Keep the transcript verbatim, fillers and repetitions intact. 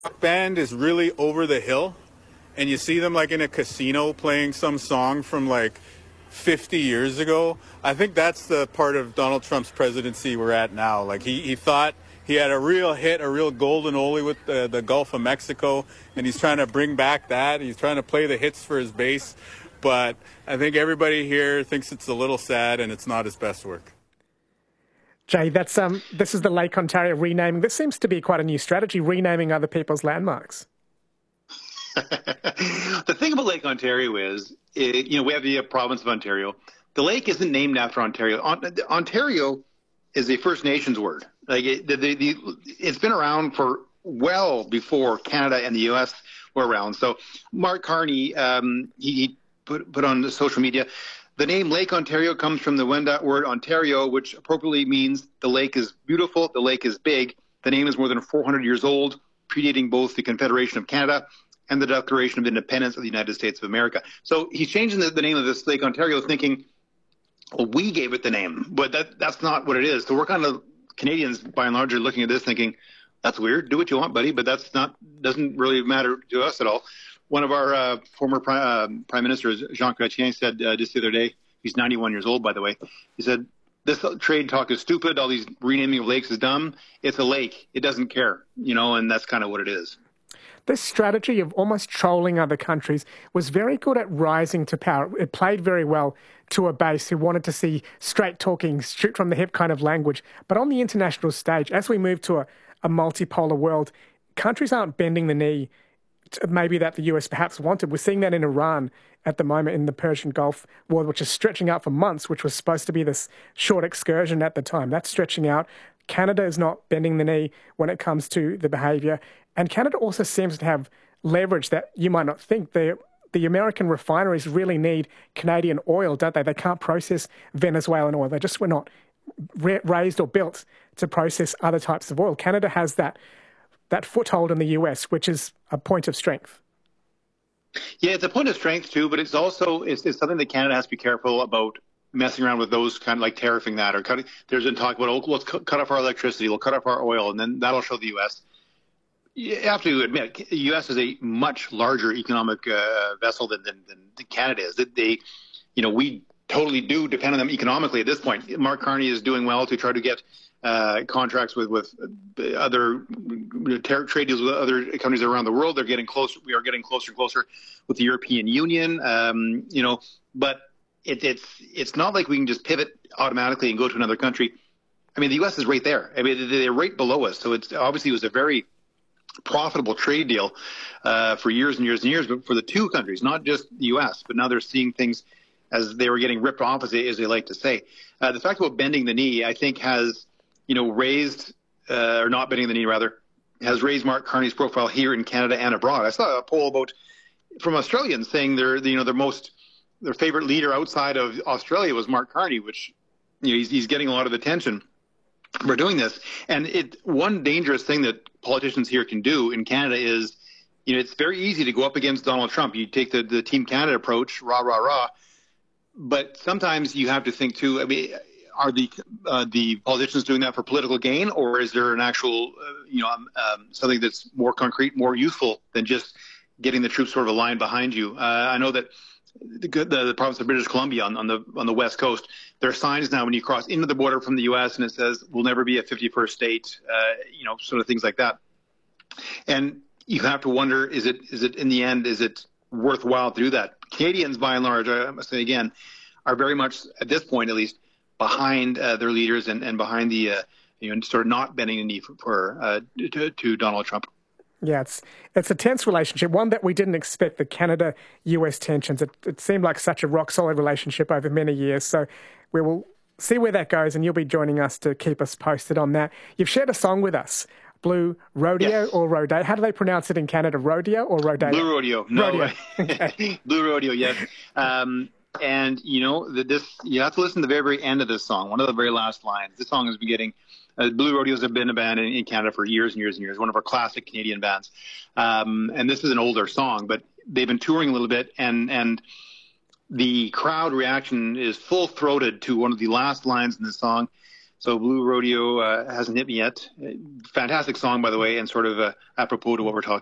Band is really over the hill, and you see them like in a casino playing some song from like fifty years ago. I think that's the part of Donald Trump's presidency we're at now. Like he, he thought he had a real hit, a real golden oldie with the, the Gulf of Mexico, and he's trying to bring back that. He's trying to play the hits for his base, but I think everybody here thinks it's a little sad and it's not his best work. Jay, that's um. This is the Lake Ontario renaming. This seems to be quite a new strategy, renaming other people's landmarks. The thing about Lake Ontario is, it, you know, we have the province of Ontario. The lake isn't named after Ontario. Ontario is a First Nations word. Like it, the, the, the, it's been around for well before Canada and the U S were around. So Mark Carney, um, he, he put put on the social media. The name Lake Ontario comes from the Wendat word Ontario, which appropriately means the lake is beautiful, the lake is big. The name is more than four hundred years old, predating both the Confederation of Canada and the Declaration of Independence of the United States of America. So he's changing the, the name of this Lake Ontario, thinking, well, we gave it the name, but that that's not what it is. So we're kind of, Canadians, by and large, are looking at this thinking, that's weird, do what you want, buddy, but that's not, doesn't really matter to us at all. One of our uh, former prime, uh, prime ministers, Jean Chrétien, said uh, just the other day, he's ninety-one years old, by the way, he said, this trade talk is stupid, all these renaming of lakes is dumb. It's a lake. It doesn't care, you know, and that's kind of what it is. This strategy of almost trolling other countries was very good at rising to power. It played very well to a base who wanted to see straight talking, straight from the hip kind of language. But on the international stage, as we move to a, a multipolar world, countries aren't bending the knee maybe that the U S perhaps wanted. We're seeing that in Iran at the moment in the Persian Gulf War, which is stretching out for months, which was supposed to be this short excursion at the time. That's stretching out. Canada is not bending the knee when it comes to the behaviour. And Canada also seems to have leverage that you might not think. The, the American refineries really need Canadian oil, don't they? They can't process Venezuelan oil. They just were not raised or built to process other types of oil. Canada has that that foothold in the U S, which is a point of strength. Yeah, it's a point of strength too, but it's also it's, it's something that Canada has to be careful about messing around with those kind of like tariffing that or cutting. There's been talk about, oh, let's cut off our electricity, we'll cut off our oil, and then that'll show the U S. You have to admit, the U S is a much larger economic uh, vessel than, than, than Canada is. They, you know, we totally do depend on them economically at this point. Mark Carney is doing well to try to get uh, contracts with, with other trade deals with other countries around the world. They're getting closer. We are getting closer and closer with the European Union, um, you know, but it, it's, it's not like we can just pivot automatically and go to another country. I mean, the U S is right there. I mean, they're right below us. So it's obviously it was a very profitable trade deal uh, for years and years and years, but for the two countries, not just the U S, but now they're seeing things as they were getting ripped off, as they, as they like to say. Uh, the fact about bending the knee, I think, has, you know, raised, uh, or not bending the knee, rather, has raised Mark Carney's profile here in Canada and abroad. I saw a poll about from Australians saying their, you know, their most, their favorite leader outside of Australia was Mark Carney, which, you know, he's, he's getting a lot of attention for doing this. And it, one dangerous thing that politicians here can do in Canada is, you know, it's very easy to go up against Donald Trump. You take the, the Team Canada approach, rah, rah, rah. But sometimes you have to think, too, I mean, are the uh, the politicians doing that for political gain, or is there an actual, uh, you know, um, um, something that's more concrete, more useful than just getting the troops sort of aligned behind you? Uh, I know that the, the, the province of British Columbia on, on the on the west coast, there are signs now when you cross into the border from the U S and it says, "We'll never be a fifty-first state," uh, you know, sort of things like that. And you have to wonder, is it is it in the end, is it worthwhile to do that? Canadians, by and large, I must say again, are very much, at this point at least, behind uh, their leaders and, and behind the, uh, you know, sort of not bending the knee for, for uh, to, to Donald Trump. Yeah, it's it's a tense relationship, one that we didn't expect, the Canada-U S tensions. It, it seemed like such a rock-solid relationship over many years. So we will see where that goes, and you'll be joining us to keep us posted on that. You've shared a song with us, Blue Rodeo, yes. or Rodeo. How do they pronounce it in Canada, Rodeo or Rodeo? Blue Rodeo. No. Rodeo. Okay. Blue Rodeo, yes. Um, and, you know, this you have to listen to the very, very end of this song, one of the very last lines. This song has been getting Uh, Blue Rodeos have been a band in, in Canada for years and years and years, one of our classic Canadian bands. Um, and this is an older song, but they've been touring a little bit, and and the crowd reaction is full-throated to one of the last lines in the song. So Blue Rodeo uh, hasn't hit me yet. Fantastic song, by the way, and sort of uh, apropos to what we're talking